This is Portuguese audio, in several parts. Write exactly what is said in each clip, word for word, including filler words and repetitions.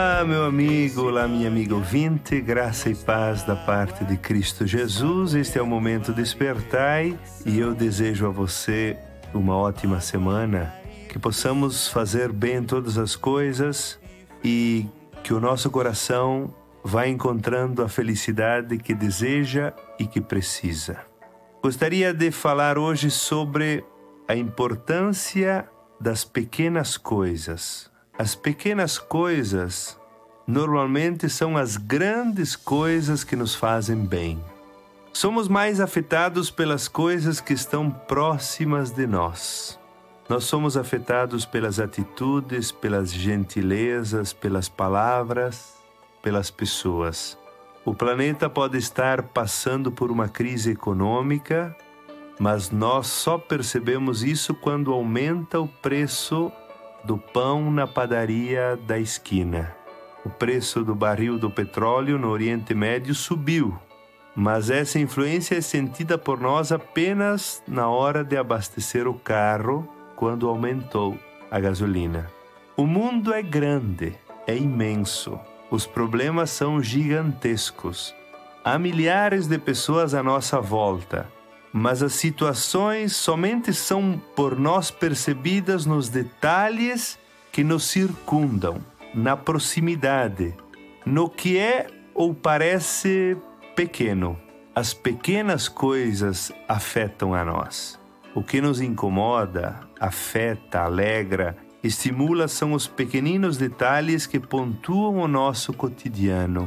Olá, meu amigo, olá, minha amiga ouvinte, graça e paz da parte de Cristo Jesus. Este é o Momento Despertai e eu desejo a você uma ótima semana, que possamos fazer bem todas as coisas e que o nosso coração vá encontrando a felicidade que deseja e que precisa. Gostaria de falar hoje sobre a importância das pequenas coisas. As pequenas coisas normalmente são as grandes coisas que nos fazem bem. Somos mais afetados pelas coisas que estão próximas de nós. Nós somos afetados pelas atitudes, pelas gentilezas, pelas palavras, pelas pessoas. O planeta pode estar passando por uma crise econômica, mas nós só percebemos isso quando aumenta o preço do pão na padaria da esquina. O preço do barril do petróleo no Oriente Médio subiu, mas essa influência é sentida por nós apenas na hora de abastecer o carro, quando aumentou a gasolina. O mundo é grande, é imenso. Os problemas são gigantescos. Há milhares de pessoas à nossa volta, mas as situações somente são por nós percebidas nos detalhes que nos circundam, na proximidade, no que é ou parece pequeno. As pequenas coisas afetam a nós. O que nos incomoda, afeta, alegra, estimula são os pequeninos detalhes que pontuam o nosso cotidiano.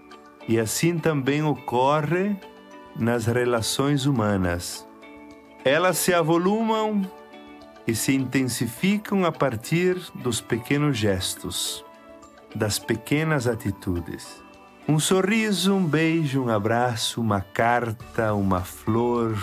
E assim também ocorre nas relações humanas. Elas se avolumam e se intensificam a partir dos pequenos gestos, das pequenas atitudes. Um sorriso, um beijo, um abraço, uma carta, uma flor,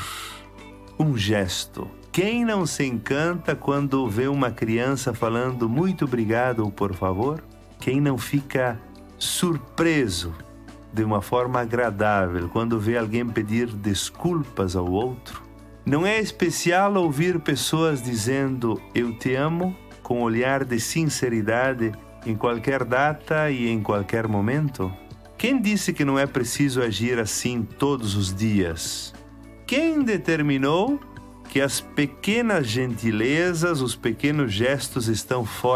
um gesto. Quem não se encanta quando vê uma criança falando muito obrigado ou por favor? Quem não fica surpreso de uma forma agradável quando vê alguém pedir desculpas ao outro? Não é especial ouvir pessoas dizendo eu te amo com olhar de sinceridade em qualquer data e em qualquer momento? Quem disse que não é preciso agir assim todos os dias? Quem determinou que as pequenas gentilezas, os pequenos gestos estão fora